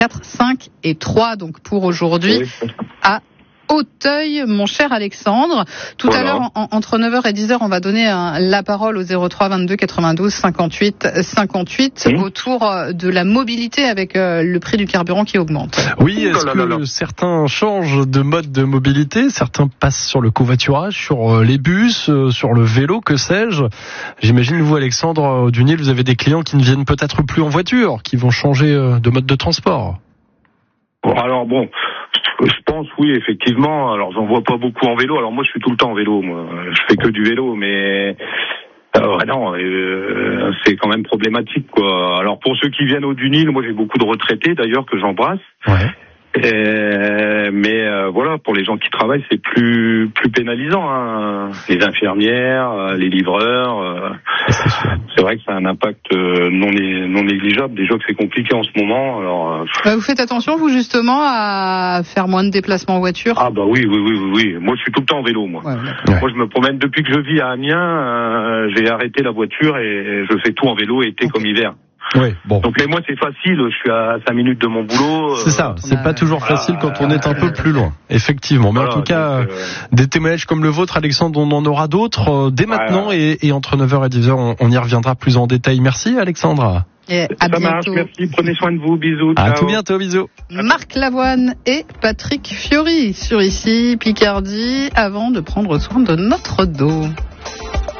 4, 5 et 3 donc pour aujourd'hui à Auteuil, mon cher Alexandre. Tout à l'heure, entre 9h et 10h, on va donner la parole au 03 22 92 58 58 autour de la mobilité avec le prix du carburant qui augmente. Oui, est-ce que certains changent de mode de mobilité? Certains passent sur le covoiturage, sur les bus, sur le vélo, que sais-je? J'imagine, vous, Alexandre Dunier, vous avez des clients qui ne viennent peut-être plus en voiture, qui vont changer de mode de transport. Alors bon, je pense oui effectivement. Alors j'en vois pas beaucoup en vélo. Alors moi je suis tout le temps en vélo. Moi je fais que du vélo, mais non, c'est quand même problématique quoi. Alors pour ceux qui viennent au Dunil, moi j'ai beaucoup de retraités d'ailleurs que j'embrasse. Ouais. Mais voilà, pour les gens qui travaillent, c'est plus pénalisant. Hein. Les infirmières, les livreurs, c'est vrai que ça a un impact non négligeable. Déjà que c'est compliqué en ce moment. Alors, vous faites attention, vous justement, à faire moins de déplacements en voiture? Ah bah oui. Moi, je suis tout le temps en vélo. Moi, moi, je me promène depuis que je vis à Amiens. J'ai arrêté la voiture et je fais tout en vélo, été comme hiver. Oui, bon. Donc mais moi c'est facile, je suis à 5 minutes de mon boulot. C'est ça, c'est pas toujours facile quand on est un peu plus loin, effectivement. Mais en tout cas, des témoignages comme le vôtre, Alexandre, on en aura d'autres dès maintenant et entre 9h et 10h, on y reviendra plus en détail. Merci Alexandre. Et à bientôt. Marche, merci, prenez soin de vous, bisous. À tout bientôt, bisous. Marc Lavoine et Patrick Fiori sur ici Picardie avant de prendre soin de notre dos.